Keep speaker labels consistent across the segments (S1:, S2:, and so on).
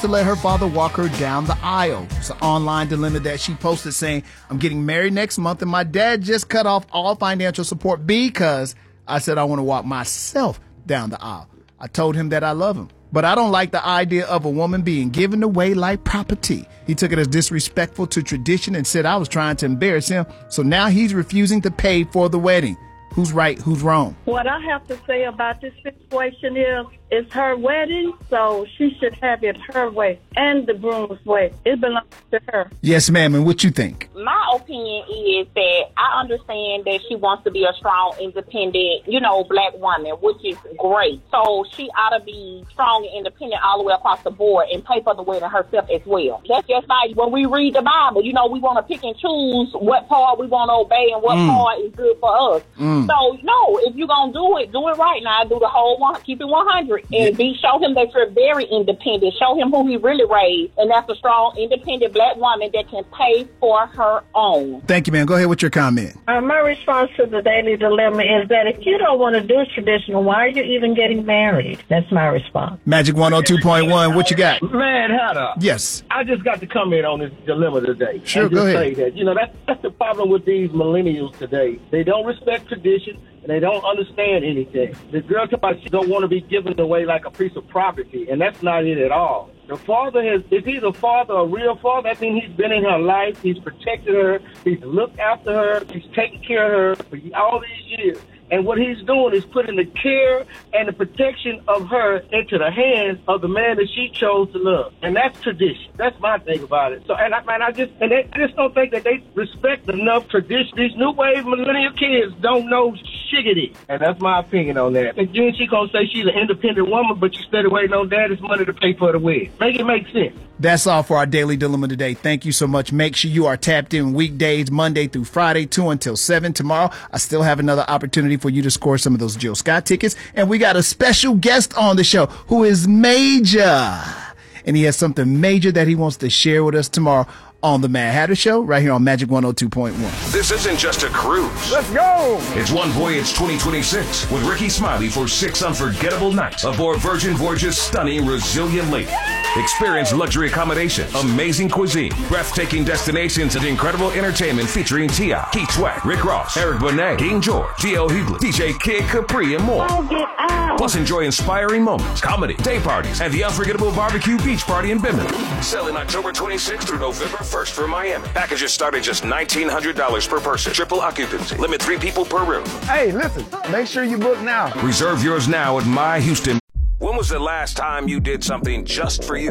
S1: to let her father walk her down the aisle. It's an online dilemma that she posted saying, I'm getting married next month and my dad just cut off all financial support because I said I want to walk myself down the aisle. I told him that I love him, but I don't like the idea of a woman being given away like property. He took it as disrespectful to tradition and said I was trying to embarrass him, so now he's refusing to pay for the wedding. Who's right? Who's wrong?
S2: What I have to say about this situation is, it's her wedding, so she should have it her way and the groom's way. It belongs to her.
S1: Yes, ma'am. And what you think?
S3: My opinion is that I understand that she wants to be a strong, independent, black woman, which is great. So she ought to be strong and independent all the way across the board and pay for the wedding herself as well. That's just like when we read the Bible, we want to pick and choose what part we want to obey and what part is good for us. So, no, if you're going to do it right now. Do the whole one, keep it 100. And show him that you're very independent. Show him who he really raised. And that's a strong, independent black woman that can pay for her own.
S1: Thank you, ma'am. Go ahead with your comment.
S2: My response to the daily dilemma is that if you don't want to do traditional, why are you even getting married? That's my response.
S1: Magic 102.1, what you got?
S4: Man, Hannah.
S1: Yes.
S4: I just got to comment on this dilemma today.
S1: Sure,
S4: and
S1: go
S4: just
S1: ahead.
S4: Say that, that's the problem with these millennials today. They don't respect tradition. And they don't understand anything. The girl talks about she don't want to be given away like a piece of property, and that's not it at all. The father is he the father, a real father? That means he's been in her life, he's protected her, he's looked after her, he's taken care of her for all these years. And what he's doing is putting the care and the protection of her into the hands of the man that she chose to love. And that's tradition. That's my thing about it. So, I just don't think that they respect enough tradition. These new wave millennial kids don't know shiggity. And that's my opinion on that. And then she gonna say she's an independent woman, but you steady waiting on daddy's money to pay for the wedding. Make it make sense.
S1: That's all for our Daily Dilemma today. Thank you so much. Make sure you are tapped in weekdays, Monday through Friday, 2 until 7. Tomorrow, I still have another opportunity for you to score some of those Jill Scott tickets. And we got a special guest on the show who is Major. And he has something major that he wants to share with us tomorrow on the Mad Hatter Show, right here on Magic 102.1.
S5: This isn't just a cruise.
S4: Let's go!
S5: It's One Voyage 2026 with Ricky Smiley for 6 unforgettable nights aboard Virgin Voyage's stunning Resilient Lady. Experience luxury accommodation, amazing cuisine, breathtaking destinations, and incredible entertainment featuring T.I., Keith Sweat, Rick Ross, Eric Bonet, King George, D.L. Hughley, DJ Kid Capri, and more. Plus, enjoy inspiring moments, comedy, day parties, and the unforgettable barbecue beach party in Bimini. Selling October 26th through November 1st for Miami. Packages start at just $1,900 per person. Triple occupancy. Limit 3 people per room.
S4: Hey, listen, make sure you book now.
S5: Reserve yours now at My Houston. When was the last time you did something just for you?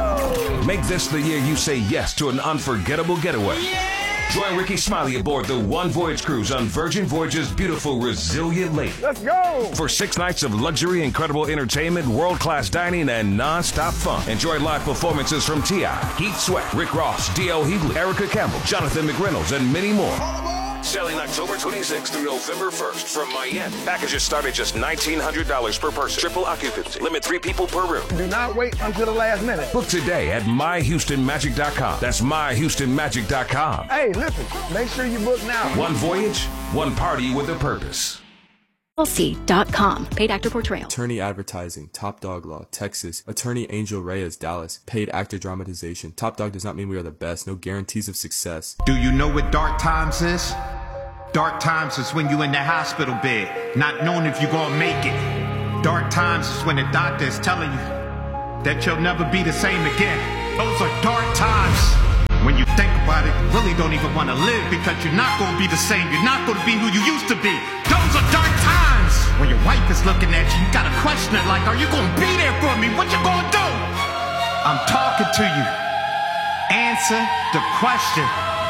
S5: Make this the year you say yes to an unforgettable getaway. Join Ricky Smiley aboard the One Voyage cruise on Virgin Voyage's beautiful Resilient Lady.
S4: Let's go!
S5: For 6 nights of luxury, incredible entertainment, world-class dining, and non-stop fun. Enjoy live performances from T.I., Keith Sweat, Rick Ross, D.L. Hughley, Erica Campbell, Jonathan McReynolds, and many more. Selling October 26th through November 1st from Miami. Packages start at just $1,900 per person. Triple occupancy. Limit 3 people per room.
S4: Do not wait until the last minute.
S5: Book today at myhoustonmagic.com. That's myhoustonmagic.com.
S4: Hey, listen, make sure you book now.
S5: One voyage, one party with a purpose.
S6: LC.com. Paid actor portrayal.
S7: Attorney Advertising, Top Dog Law, Texas. Attorney Angel Reyes, Dallas. Paid actor dramatization. Top Dog does not mean we are the best. No guarantees of success.
S8: Do you know what dark times is? Dark times is when you in the hospital bed, not knowing if you're gonna make it. Dark times is when the doctor is telling you that you'll never be the same again. Those are dark times. When you think about it, you really don't even want to live because you're not going to be the same. You're not going to be who you used to be. Those are dark times. When your wife is looking at you, you got to question it like, are you going to be there for me? What you going to do? I'm talking to you. Answer the question.